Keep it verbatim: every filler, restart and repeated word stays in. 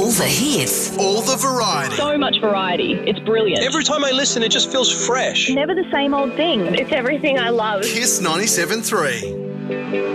All the hits. All the variety. So much variety. It's brilliant. Every time I listen, it just feels fresh. Never the same old thing. It's everything I love. Kiss ninety-seven point three.